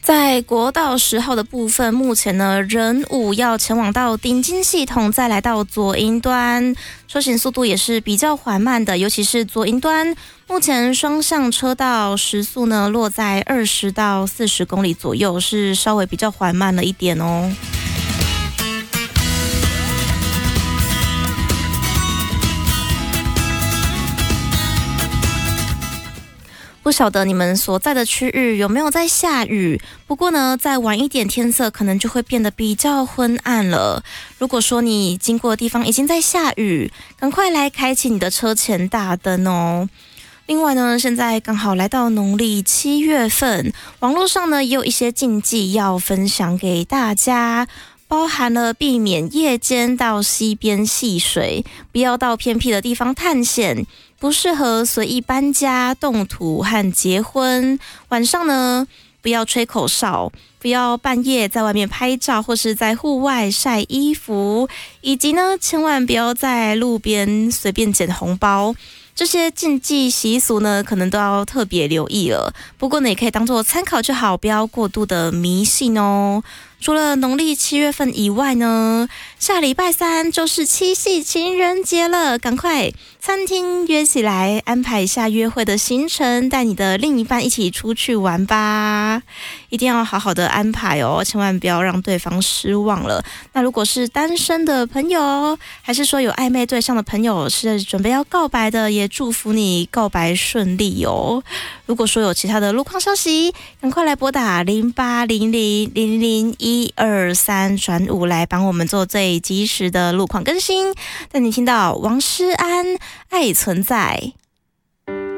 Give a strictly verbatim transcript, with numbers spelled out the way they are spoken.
在国道十号的部分，目前呢，仁武要前往到顶金系统，再来到左营端，车行速度也是比较缓慢的，尤其是左营端，目前双向车道时速呢落在二十到四十公里左右，是稍微比较缓慢了一点哦。不晓得你们所在的区域有没有在下雨？不过呢，再晚一点天色可能就会变得比较昏暗了。如果说你经过的地方已经在下雨，赶快来开启你的车前大灯哦。另外呢，现在刚好来到农历七月份，网络上呢也有一些禁忌要分享给大家。包含了避免夜间到溪边戏水，不要到偏僻的地方探险，不适合随意搬家、动土和结婚。晚上呢，不要吹口哨，不要半夜在外面拍照或是在户外晒衣服，以及呢，千万不要在路边随便捡红包。这些禁忌习俗呢，可能都要特别留意了。不过呢，也可以当做参考就好，不要过度的迷信哦。除了农历七月份以外呢，下礼拜三就是七夕情人节了，赶快餐厅约起来，安排一下约会的行程，带你的另一半一起出去玩吧。一定要好好的安排哦，千万不要让对方失望了。那如果是单身的朋友，还是说有暧昧对象的朋友，是准备要告白的，也祝福你告白顺利哦。如果说有其他的路况消息，赶快来拨打零八零零零零一二三转五来帮我们做最及时的路况更新，带你听到王诗安爱存在。